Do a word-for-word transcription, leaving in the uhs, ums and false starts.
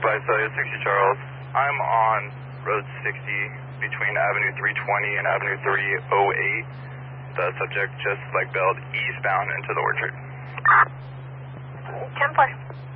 by Celsius sixty Charles. I'm on Road sixty between Avenue three twenty and Avenue three oh eight. The subject just like bailed eastbound into the orchard. ten four.